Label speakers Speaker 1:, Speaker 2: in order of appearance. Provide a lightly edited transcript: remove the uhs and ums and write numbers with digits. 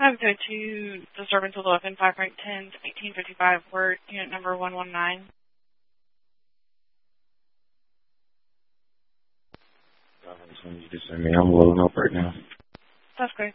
Speaker 1: 502 disturbance with weapon 5 rank 10 1855 word unit number 119.
Speaker 2: You just send me. I'm loading up right now.
Speaker 1: That's great.